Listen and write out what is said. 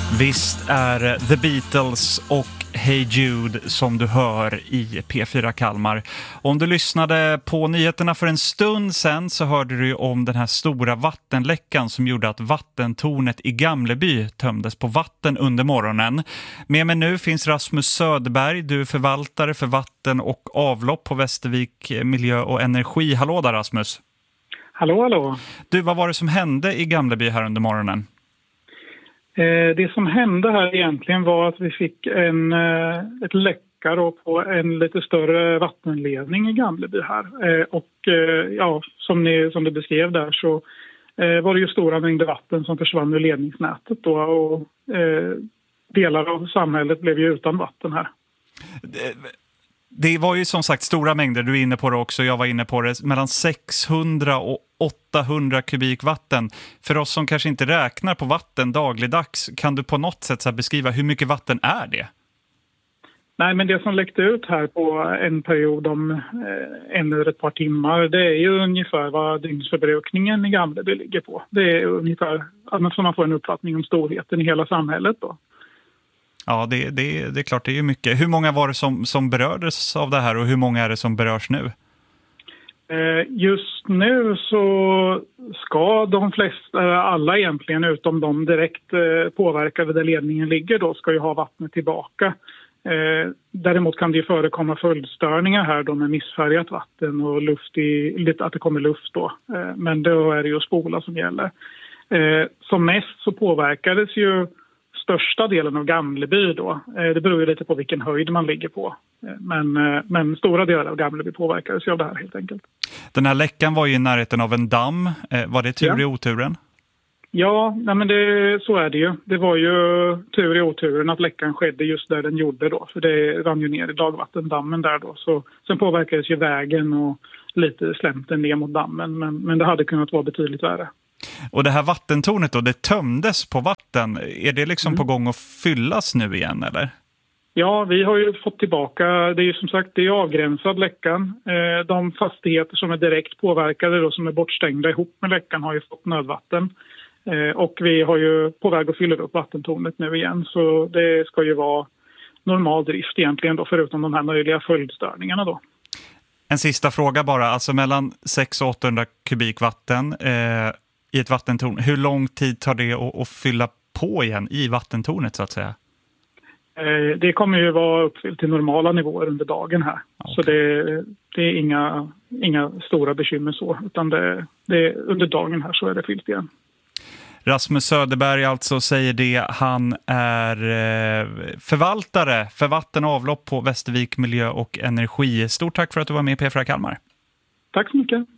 Visst är The Beatles och Hey Jude som du hör i P4 Kalmar. Om du lyssnade på nyheterna för en stund sen så hörde du om den här stora vattenläckan som gjorde att vattentornet i Gamleby tömdes på vatten under morgonen. Med mig nu finns Rasmus Söderberg, du är förvaltare för vatten och avlopp på Västervik Miljö och Energi. Hallå där Rasmus. Hallå, hallå. Du, vad var det som hände i Gamleby här under morgonen? Det som hände här egentligen var att vi fick ett läcka då på en lite större vattenledning i Gamleby här. Som du beskrev där så var det ju stora mängder vatten som försvann ur ledningsnätet då, och delar av samhället blev ju utan vatten här. Det var ju som sagt stora mängder, du är inne på det också, jag var inne på det, mellan 600 och 800 kubik vatten. För oss som kanske inte räknar på vatten dagligdags, kan du på något sätt så här beskriva hur mycket vatten är det? Nej, men det som läckte ut här på en period om en eller ett par timmar, det är ju ungefär vad dygnsförbrukningen i Gamleby ligger på. Det är ungefär, annars får man få en uppfattning om storheten i hela samhället då. Ja, det är klart, det är ju mycket. Hur många var det som berördes av det här och hur många är det som berörs nu? Just nu så ska de flesta, alla egentligen utom de direkt påverkade där ledningen ligger då, ska ju ha vattnet tillbaka. Däremot kan det ju förekomma följdstörningar här då med missfärgat vatten och att det kommer luft då. Men då är det ju spola som gäller. Som mest så påverkades ju största delen av Gamleby då. Det beror ju lite på vilken höjd man ligger på. Men stora delar av Gamleby påverkades ju av det här helt enkelt. Den här läckan var ju i närheten av en damm. Var det tur i oturen? Ja, men så är det ju. Det var ju tur i oturen att läckan skedde just där den gjorde då. För det rann ju ner i dagvattendammen där då. Så, sen påverkades ju vägen och lite slämten ner mot dammen. Men det hade kunnat vara betydligt värre. Och det här vattentornet då, det tömdes på vatten. Är det liksom på gång att fyllas nu igen eller? Ja, vi har ju fått tillbaka, det är ju som sagt, det är avgränsad läckan. De fastigheter som är direkt påverkade då, som är bortstängda ihop med läckan, har ju fått nödvatten. Och vi har ju på väg att fylla upp vattentornet nu igen, så det ska ju vara normal drift egentligen då, förutom de här möjliga följdstörningarna då. En sista fråga bara, alltså mellan 600 och 800 kubik vatten i ett vattentorn. Hur lång tid tar det att fylla på igen i vattentornet så att säga? Det kommer ju vara uppfyllt till normala nivåer under dagen här. Okay. Så det är inga stora bekymmer så, utan det under dagen här så är det fyllt igen. Rasmus Söderberg alltså säger det. Han är förvaltare för vatten och avlopp på Västervik Miljö och Energi. Stort tack för att du var med i P4 Kalmar. Tack så mycket.